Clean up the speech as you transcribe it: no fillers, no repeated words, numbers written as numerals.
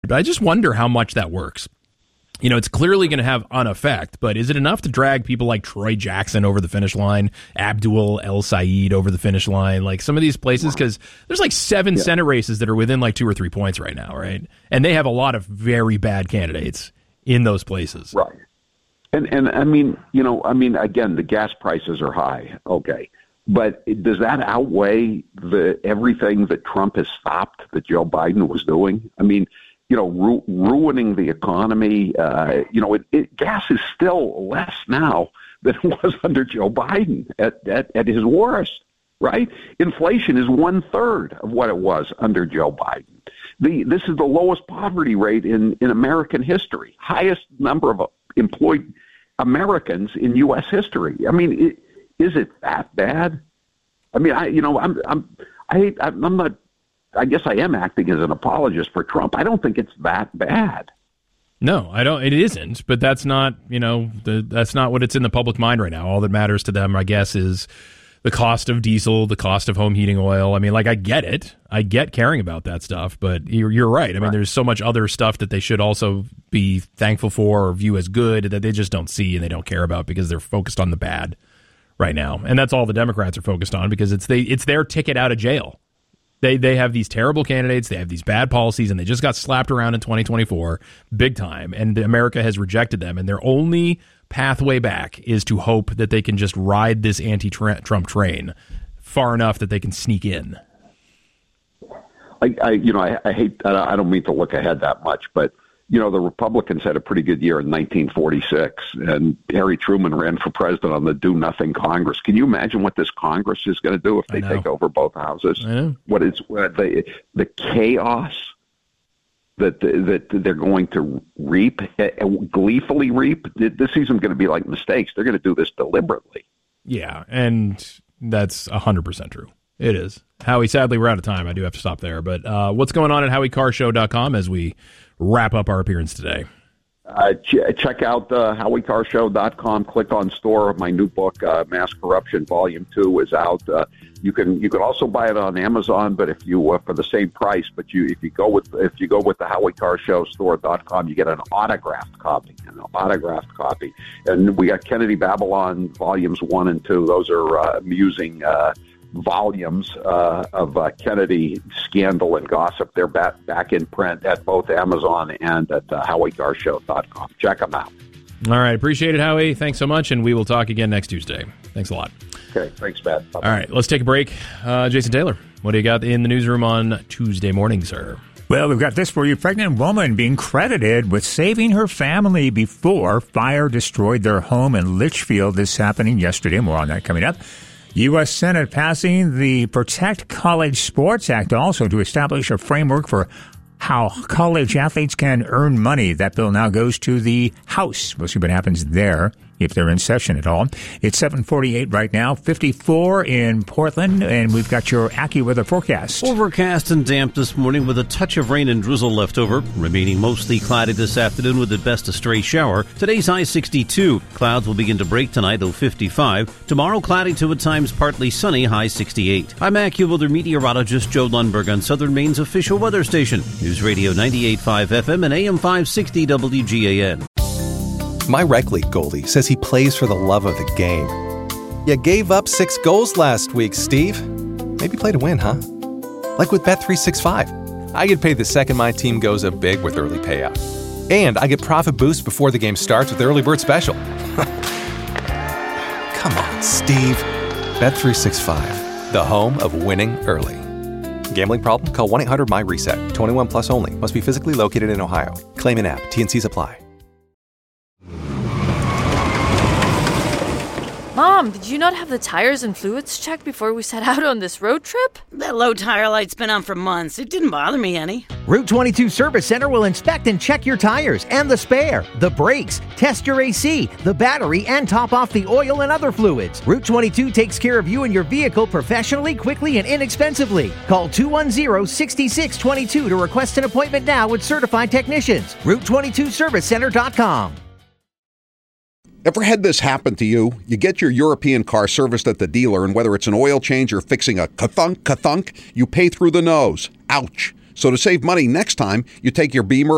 But I just wonder how much that works. It's clearly going to have an effect, but is it enough to drag people like Troy Jackson over the finish line, Abdul El Sayed over the finish line, like some of these places? Because there's like 7 Senate races that are within like 2 or 3 points right now, right? And they have a lot of very bad candidates in those places. Right. And I mean, again, the gas prices are high. Okay. But does that outweigh everything that Trump has stopped that Joe Biden was doing? I mean, ruining the economy. Gas is still less now than it was under Joe Biden at his worst, right? Inflation is 1/3 of what it was under Joe Biden. This is the lowest poverty rate in American history, highest number of employed Americans in U.S. history. I mean, is it that bad? I mean, I'm not. I guess I am acting as an apologist for Trump. I don't think it's that bad. No, I don't. It isn't. But that's not, that's not what it's in the public mind right now. All that matters to them, I guess, is the cost of diesel, the cost of home heating oil. I mean, like, I get it. I get caring about that stuff. But you're right. I mean, there's so much other stuff that they should also be thankful for or view as good that they just don't see and they don't care about because they're focused on the bad right now. And that's all the Democrats are focused on because it's their ticket out of jail. They have these terrible candidates, they have these bad policies, and they just got slapped around in 2024 big time, and America has rejected them, and their only pathway back is to hope that they can just ride this anti-Trump train far enough that they can sneak in. I hate, I don't mean to look ahead that much, but the Republicans had a pretty good year in 1946, and Harry Truman ran for president on the do-nothing Congress. Can you imagine what this Congress is going to do if they take over both houses? What is the chaos that they're going to reap, gleefully reap? This isn't going to be like mistakes. They're going to do this deliberately. Yeah, and that's 100% true. It is. Howie, sadly, we're out of time. I do have to stop there. But what's going on at HowieCarShow.com as we wrap up our appearance today? Check out HowieCarShow.com. Click on store. My new book, Mass Corruption, Volume 2, is out. You can also buy it on Amazon, but if you for the same price. But if you go with the HowieCarShowStore.com, you get an autographed copy. And we got Kennedy Babylon Volumes 1 and 2. Those are amusing volumes of Kennedy scandal and gossip. They're back in print at both Amazon and at HowieCarShow.com. Check them out. All right. Appreciate it, Howie. Thanks so much, and we will talk again next Tuesday. Thanks a lot. Okay. Thanks, Matt. Bye-bye. All right. Let's take a break. Jason Taylor, what do you got in the newsroom on Tuesday morning, sir? Well, we've got this for you. Pregnant woman being credited with saving her family before fire destroyed their home in Litchfield. This happening yesterday. More on that coming up. U.S. Senate passing the Protect College Sports Act also to establish a framework for how college athletes can earn money. That bill now goes to the House. We'll see what happens there, if they're in session at all. It's 7:48 right now, 54 in Portland, and we've got your AccuWeather forecast. Overcast and damp this morning with a touch of rain and drizzle left over. Remaining mostly cloudy this afternoon with at best a stray shower. Today's high 62. Clouds will begin to break tonight, though 55. Tomorrow cloudy to at times partly sunny, high 68. I'm AccuWeather meteorologist Joe Lundberg on Southern Maine's official weather station. News Radio 98.5 FM and AM 560 WGAN. My rec league goalie says he plays for the love of the game. You gave up 6 goals last week, Steve. Maybe play to win, huh? Like with Bet365. I get paid the second my team goes up big with early payout. And I get profit boost before the game starts with the early bird special. Come on, Steve. Bet365, the home of winning early. Gambling problem? Call 1-800-MY-RESET. 21 plus only. Must be physically located in Ohio. Claim in app. T&Cs apply. Mom, did you not have the tires and fluids checked before we set out on this road trip? That low tire light's been on for months. It didn't bother me any. Route 22 Service Center will inspect and check your tires and the spare, the brakes, test your AC, the battery, and top off the oil and other fluids. Route 22 takes care of you and your vehicle professionally, quickly, and inexpensively. Call 210-6622 to request an appointment now with certified technicians. Route22ServiceCenter.com. Ever had this happen to you? You get your European car serviced at the dealer, and whether it's an oil change or fixing a ka-thunk, you pay through the nose. Ouch. So to save money next time, you take your Beamer